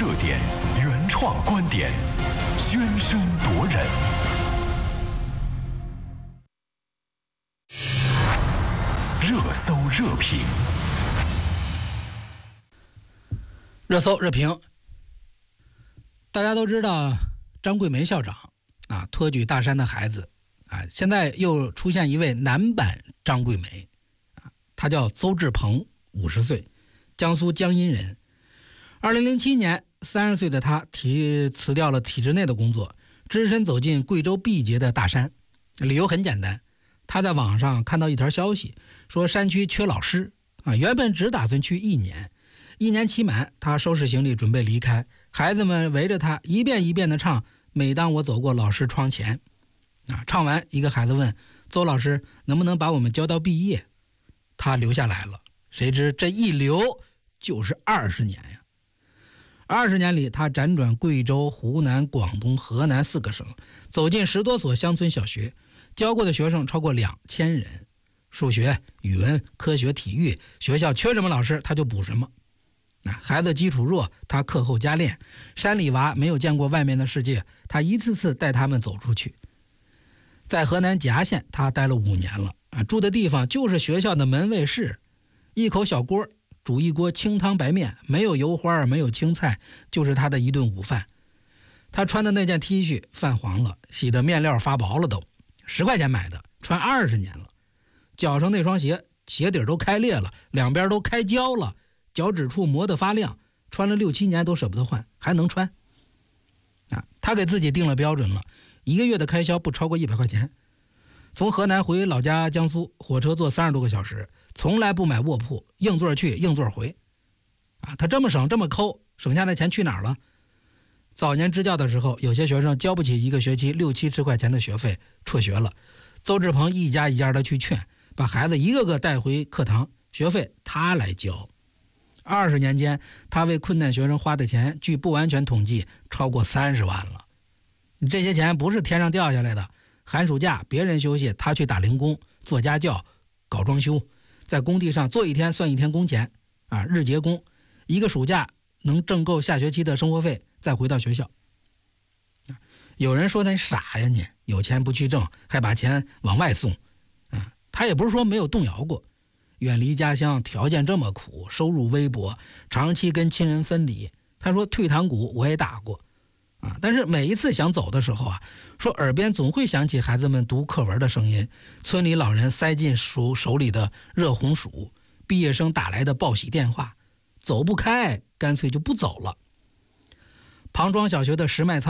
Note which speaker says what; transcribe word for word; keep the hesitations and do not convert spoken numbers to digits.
Speaker 1: 热点，原创观点，喧声夺人。热搜热评，
Speaker 2: 热搜热评。大家都知道张桂梅校长啊，托举大山的孩子啊，现在又出现一位男版张桂梅啊，他叫邹志鹏，五十岁，江苏江阴人。二零零七年，三十岁的他提辞掉了体制内的工作，只身走进贵州毕节的大山。理由很简单，他在网上看到一条消息，说山区缺老师啊，原本只打算去一年，一年期满，他收拾行李准备离开，孩子们围着他一遍一遍地唱每当我走过老师窗前啊，唱完，一个孩子问邹老师能不能把我们教到毕业，他留下来了。谁知这一留就是二十年呀！二十年里，他辗转贵州、湖南、广东、河南四个省，走进十多所乡村小学，教过的学生超过两千人。数学、语文、科学、体育，学校缺什么老师他就补什么。啊，孩子基础弱，他课后加练。山里娃没有见过外面的世界，他一次次带他们走出去。在河南夹县，他待了五年了啊，住的地方就是学校的门卫室，一口小锅煮一锅清汤白面，没有油花，没有青菜，就是他的一顿午饭。他穿的那件 T 恤泛黄了，洗的面料发薄了都，十块钱买的，穿二十年了。脚上那双鞋，鞋底都开裂了，两边都开胶了，脚趾处磨得发亮，穿了六七年都舍不得换，还能穿。啊，他给自己定了标准了，一个月的开销不超过一百块钱。从河南回老家江苏，火车坐三十多个小时，从来不买卧铺，硬座去硬座回。啊，他这么省这么抠，省下的钱去哪儿了？早年支教的时候，有些学生交不起一个学期六七十块钱的学费，辍学了。邹志鹏一家一家的去劝，把孩子一个个带回课堂，学费他来交。二十年间，他为困难学生花的钱，据不完全统计，超过三十万了。这些钱不是天上掉下来的。寒暑假别人休息，他去打零工、做家教、搞装修，在工地上做一天算一天工钱啊，日结工，一个暑假能挣够下学期的生活费，再回到学校。有人说他傻呀，你有钱不去挣，还把钱往外送啊，他也不是说没有动摇过。远离家乡，条件这么苦，收入微薄，长期跟亲人分离。他说退堂鼓我也打过啊，但是每一次想走的时候啊，说耳边总会响起孩子们读课文的声音，村里老人塞进手手里的热红薯，毕业生打来的报喜电话，走不开，干脆就不走了。庞庄小学的石麦仓